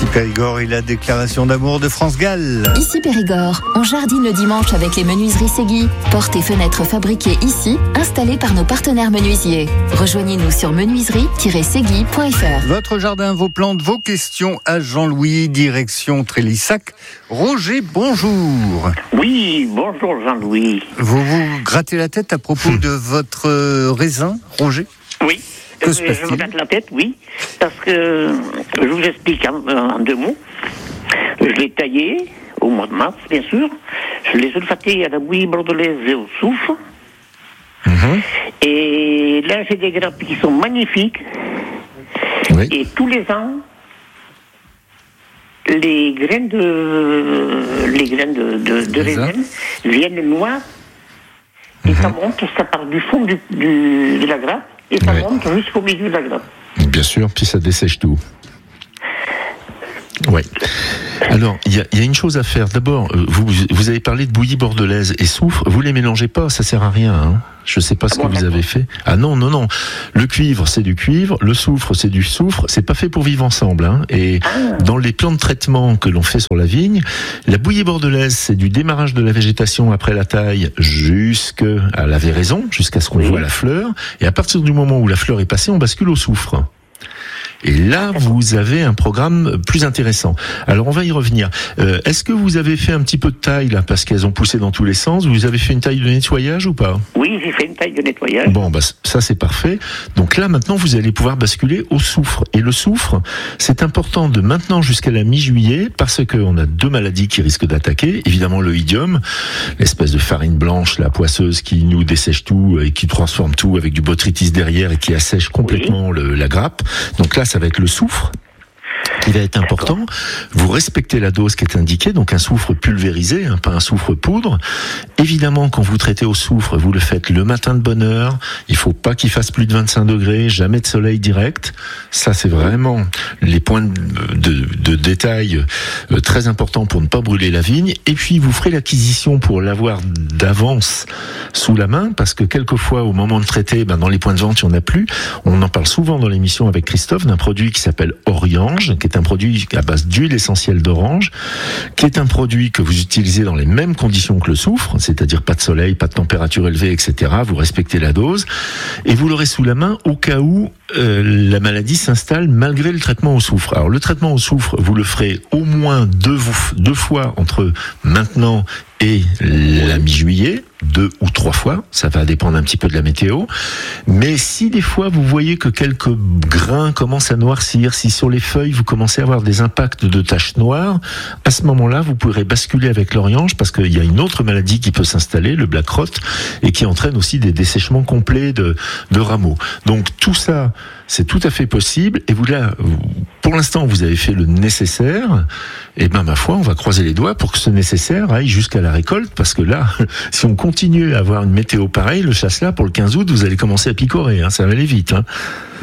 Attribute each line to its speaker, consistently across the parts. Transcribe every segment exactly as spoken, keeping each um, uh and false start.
Speaker 1: Périgord et la déclaration d'amour de France Gall.
Speaker 2: Ici Périgord, on jardine le dimanche avec les menuiseries Segui. Portes et fenêtres fabriquées ici, installées par nos partenaires menuisiers. Rejoignez-nous sur menuiserie tiret segui point f r.
Speaker 1: Votre jardin, vos plantes, vos questions à Jean-Louis, direction Trélissac. Roger, bonjour.
Speaker 3: Oui, bonjour Jean-Louis.
Speaker 1: Vous vous grattez la tête à propos de votre euh, raisin, Roger ?
Speaker 3: Oui.
Speaker 1: Que se
Speaker 3: Euh,
Speaker 1: passe-t-il ?
Speaker 3: je me gratte la tête, oui, parce que je vous explique en, en deux mots. Je l'ai taillé au mois de mars, bien sûr. Je l'ai sulfaté à la bouillie bordelaise et au soufre.
Speaker 1: Mhm.
Speaker 3: Et là, j'ai des grappes qui sont magnifiques.
Speaker 1: Oui.
Speaker 3: Et tous les ans, les graines de les graines de, de, de
Speaker 1: Les
Speaker 3: raisin viennent noires. Et ça monte, ça part du fond du, du, de la grappe. Et ça
Speaker 4: Oui.
Speaker 3: monte jusqu'au milieu de la grappe.
Speaker 4: Bien sûr, puis ça dessèche tout. Ouais. Alors, il y a, y a une chose à faire. D'abord, euh, vous, vous avez parlé de bouillie bordelaise et soufre. Vous les mélangez pas, ça sert à rien. Hein. Je sais pas ce que vous avez fait. Ah non, non, non. Le cuivre, c'est du cuivre. Le soufre, c'est du soufre. C'est pas fait pour vivre ensemble. Hein. Et dans les plans de traitement que l'on fait sur la vigne, la bouillie bordelaise, c'est du démarrage de la végétation après la taille jusqu'à la véraison, jusqu'à ce qu'on voit la fleur. Et à partir du moment où la fleur est passée, on bascule au soufre. Et là, vous avez un programme plus intéressant. Alors, on va y revenir. Euh, est-ce que vous avez fait un petit peu de taille, là, parce qu'elles ont poussé dans tous les sens? Vous avez fait une taille de nettoyage ou pas?
Speaker 3: Oui, j'ai fait une taille de nettoyage.
Speaker 4: Bon, bah, ça, c'est parfait. Donc là, maintenant, vous allez pouvoir basculer au soufre. Et le soufre, c'est important de maintenant jusqu'à la mi-juillet, parce qu'on a deux maladies qui risquent d'attaquer. Évidemment, le idiome, l'espèce de farine blanche, la poisseuse qui nous dessèche tout et qui transforme tout avec du botrytis derrière et qui assèche complètement oui. le, la grappe. Donc là, ça va être le soufre qui va être important. Vous respectez la dose qui est indiquée, donc un soufre pulvérisé, hein, pas un soufre poudre. Évidemment, quand vous traitez au soufre, vous le faites le matin de bonne heure. Il faut pas qu'il fasse plus de vingt-cinq degrés, jamais de soleil direct. Ça, c'est vraiment les points de, de, de détail euh, très importants pour ne pas brûler la vigne. Et puis, vous ferez l'acquisition pour l'avoir d'avance sous la main, parce que quelquefois, au moment de traiter, ben, dans les points de vente, il n'y en a plus. On en parle souvent dans l'émission avec Christophe, d'un produit qui s'appelle Oriange, qui est un produit à base d'huile essentielle d'orange, qui est un produit que vous utilisez dans les mêmes conditions que le soufre, c'est-à-dire pas de soleil, pas de température élevée, et cetera. Vous respectez la dose et vous l'aurez sous la main au cas où euh, la maladie s'installe malgré le traitement au soufre. Alors le traitement au soufre, vous le ferez au moins deux, deux fois entre maintenant et la mi-juillet, deux ou trois fois, ça va dépendre un petit peu de la météo. Mais si des fois vous voyez que quelques grains commencent à noircir, si sur les feuilles vous commencez à avoir des impacts de taches noires, à ce moment-là vous pourrez basculer avec l'oriange, parce qu'il y a une autre maladie qui peut s'installer, le black rot, et qui entraîne aussi des dessèchements complets de, de rameaux. Donc tout ça, c'est tout à fait possible. Et vous là, pour l'instant, vous avez fait le nécessaire. Et ben ma foi, on va croiser les doigts pour que ce nécessaire aille jusqu'à la récolte, parce que là, si on continue à avoir une météo pareille, le chasse-là, pour le quinze août, vous allez commencer à picorer, hein, ça va aller vite. Hein.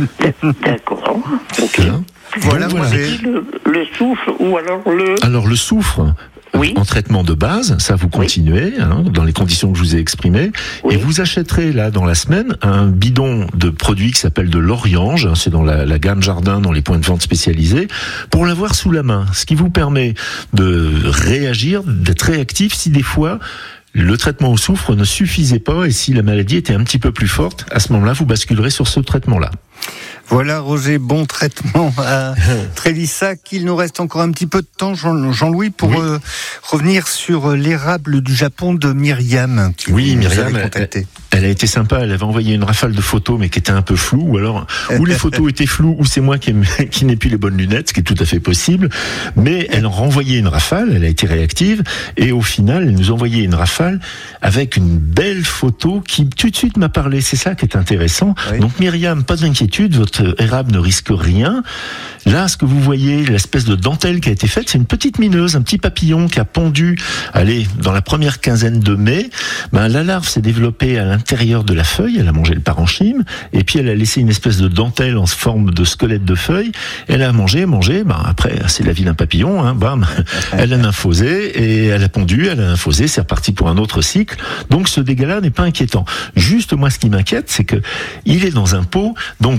Speaker 3: D'accord. Ok.
Speaker 4: Hein
Speaker 1: voilà,
Speaker 4: Donc, voilà.
Speaker 3: Le, le soufre ou alors le...
Speaker 4: Alors le soufre, oui. En traitement de base, ça vous continuez, oui. hein, dans les conditions que je vous ai exprimées, oui. Et vous achèterez là dans la semaine un bidon de produit qui s'appelle de l'Oriange, hein, c'est dans la, la gamme jardin, dans les points de vente spécialisés, pour l'avoir sous la main, ce qui vous permet de réagir, d'être réactif si des fois le traitement au soufre ne suffisait pas, et si la maladie était un petit peu plus forte, à ce moment-là, vous basculerez sur ce traitement-là.
Speaker 1: Voilà, Roger, bon traitement à Trélissac. Il nous reste encore un petit peu de temps, Jean, Jean-Louis, pour oui. euh, revenir sur l'érable du Japon de Myriam. Qui
Speaker 4: oui, Myriam, elle, elle a été sympa. Elle avait envoyé une rafale de photos, mais qui était un peu floue. Ou alors, ou les photos étaient floues, ou c'est moi qui, qui n'ai plus les bonnes lunettes, ce qui est tout à fait possible. Mais elle en renvoyait une rafale, elle a été réactive. Et au final, elle nous envoyait une rafale avec une belle photo qui tout de suite m'a parlé. C'est ça qui est intéressant. Oui. Donc Myriam, pas d'inquiétude, votre érable ne risque rien. Là, ce que vous voyez, l'espèce de dentelle qui a été faite, c'est une petite mineuse, un petit papillon qui a pondu, allez, dans la première quinzaine de mai. Ben, la larve s'est développée à l'intérieur de la feuille, elle a mangé le parenchyme, et puis elle a laissé une espèce de dentelle en forme de squelette de feuille. Elle a mangé, mangé, ben, après, c'est la vie d'un papillon, hein, bam, elle a nymphosé, et elle a pondu, elle a nymphosé, c'est reparti pour un autre cycle. Donc, ce dégât-là n'est pas inquiétant. Juste, moi, ce qui m'inquiète, c'est que il est dans un pot, donc vous vous rappelez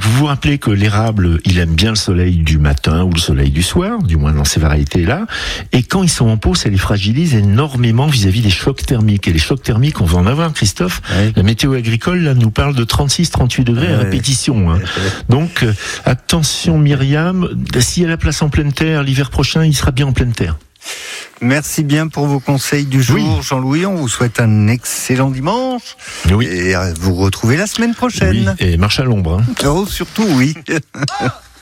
Speaker 4: rappeler que l'érable, il aime bien le soleil du matin ou le soleil du soir, du moins dans ces variétés-là. Et quand ils sont en pot, ça les fragilise énormément vis-à-vis des chocs thermiques. Et les chocs thermiques, on va en avoir, Christophe. Oui. La météo agricole, là, nous parle de trente-six, trente-huit degrés oui. à répétition. Hein. Donc, euh, attention Myriam, s'il y a la place en pleine terre, l'hiver prochain, il sera bien en pleine terre.
Speaker 1: Merci bien pour vos conseils du jour, oui. Jean-Louis. On vous souhaite un excellent dimanche.
Speaker 4: Oui.
Speaker 1: Et vous retrouvez la semaine prochaine.
Speaker 4: Oui. Et marche à l'ombre. Hein.
Speaker 1: Oh, surtout, oui.